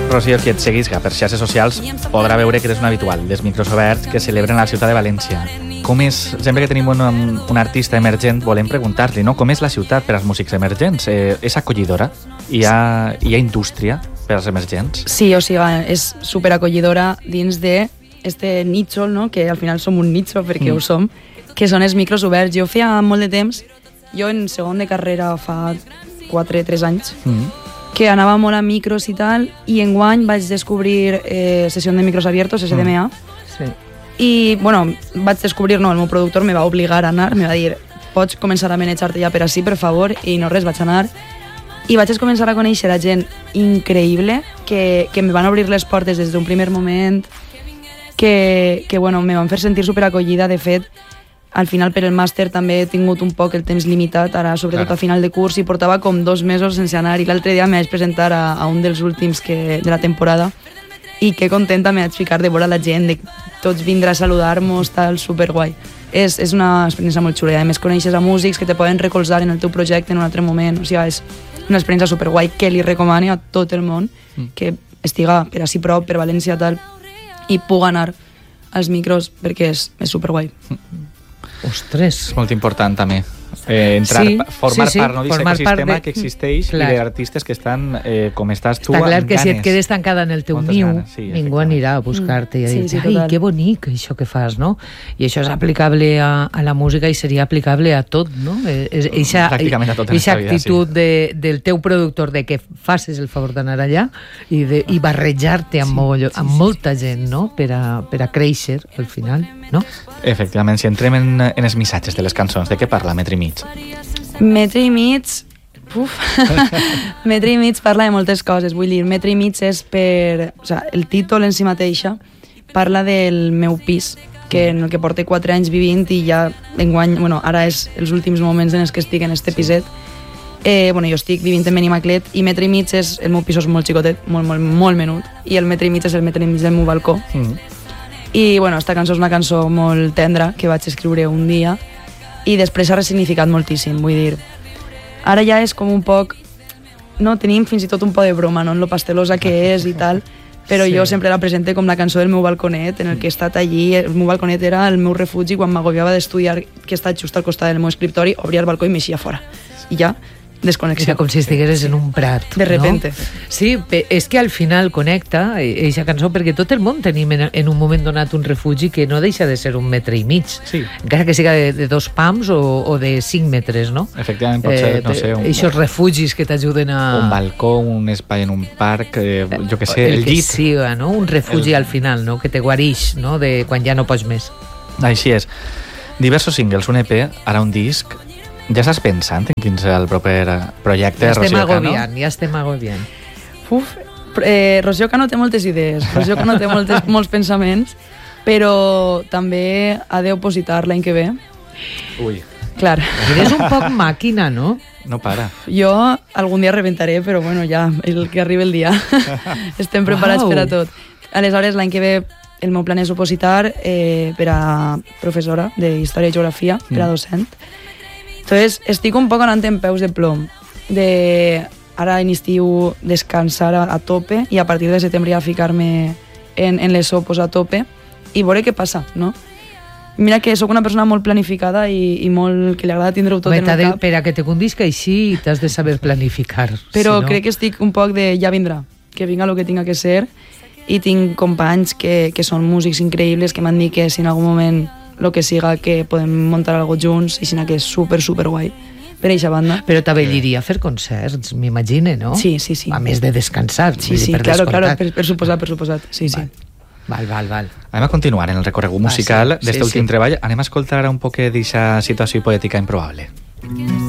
Rocío, qui et seguisca per xarxes socials podrà veure que eres un habitual dels micros oberts que celebren a la ciutat de València. Com és, sempre que tenim un artista emergent, volem preguntar-li, no? Com és la ciutat per als músics emergents? És acollidora? Hi ha indústria per als emergents? Sí, o sigui, és superacollidora dins de este nicho, no? Que al final som un nicho, perquè ho som, que són els micros oberts. Jo feia molt de temps, jo en segon de carrera fa 3 anys, que anava molt a micros i tal, i enguany vaig descobrir Sessió de Micros Abiertos, SDMA, i, bueno, vaig descobrir, no, el meu productor me va obligar a anar, me va dir, pots començar a manejar-te ja per així, per favor, i no res, vaig anar, i vaig començar a conèixer a gent increïble, que me van obrir les portes des d'un primer moment, que bueno, me van fer sentir superacollida. De fet, al final per el màster també he tingut un poc el temps limitat, ara sobretot a final de curs, i portava com 2 mesos sense anar, i l'altre dia me vaig presentar a un dels últims de la temporada, i que contenta me vaig ficar de veure la gent, de tots vindre a saludar-nos, tal, superguai. És una experiència molt xula, i a més coneixes a músics que te poden recolzar en el teu projecte en un altre moment, o sigui, és una experiència superguai que li recomano a tot el món que estiga per així prop, per València, tal, i puga anar als micros, perquè és superguai. Ostres. És molt important també formar part d'aquest ecosistema que existeix, i d'artistes que estan com estàs tu, està clar amb que ganes. si et quedes tancada en el teu niu, ningú anirà a buscar-te i a dir, ai, que bonic això que fas, no? I això és aplicable a la música i seria aplicable a tot, no? Pràcticament a tot en aquesta aquesta vida, actitud del teu productor de que facis el favor d'anar allà i barrejar-te amb molta gent, no? Per a créixer al final, no? Efectivament, si entrem en els missatges de les cançons, de què parla Metre i Mig? Metre i Mig... Metre i Mig parla de moltes coses, vull dir, Metre i Mig és per... O sigui, el títol en si mateixa parla del meu pis, en el que porto 4 anys vivint, i ja enguany, bueno, ara és els últims moments en els que estic en este piset. Jo estic vivint en Benimaclet, i Metre i Mig és... El meu pis és molt xicotet, molt menut, i el Metre i Mig és el metre i mig del meu balcó. I, bueno, esta cançó és una cançó molt tendra que vaig escriure un dia, i després ha ressignificat moltíssim, vull dir, ara ja és com un poc, no, tenim fins i tot un poc de broma, no, en lo pastelosa que és i tal, però jo sempre la presente com la cançó del meu balconet, en el que he estat allí. El meu balconet era el meu refugi quan m'agobiava d'estudiar, que està just al costat del meu escriptori, obria el balcó i m'eixia fora, i ja desconnexió. Era com si estigueres en un prat. De repente. No? Sí, és que al final connecta aquesta cançó, perquè tot el món tenim en un moment donat un refugi que no deixa de ser 1,5 metres. Sí. Encara que siga de 2 pams o de 5 metres, no? Efectivament, pot ser, no sé... Eixos refugis que t'ajuden a... Un balcó, un espai en un parc, jo que sé, el que llit. siga, no? Un refugi al final, no? Que te guarix, no? De quan ja no pots més. Així és. Diversos singles, un EP, ara un disc. Ja estàs pensant en quin serà el proper projecte de Rocío Cano? Ja estem agobiant. Rocío Cano té moltes idees, Rocío Cano té molts pensaments, però també ha d'opositar l'any que ve. Ui. Clar. Eres un poc màquina, no? No para. Jo algun dia rebentaré, però bueno, ja, el que arribi el dia. Estem preparats per a tot. Aleshores, l'any que ve el meu plan és opositar per a professora d'Història i Geografia, per a docent. Entonces, estic un poc anant en peus de plom, ara en estiu descansar a tope, i a partir de setembre ja ficar-me en les opos a tope i veure què passa, no? Mira que sóc una persona molt planificada i molt que li agrada tindre-ho tot en el cap. Per a que te condisca així t'has de saber planificar. Però crec que estic un poc de ja vindrà, que vinga el que tinga que ser, i tinc companys que són músics increïbles que m'han dit que si en algun moment lo que siga, que podem muntar algo junts, i sinó que és super guai per eixa banda. Però t'avelliria fer concerts, m'imagine, no? Sí. A més de descansar. Sí, claro, per suposat. Sí. Val. Anem a continuar en el recorregut musical d'este últim treball. Anem a escoltar un poc d'eixa situació poètica improbable.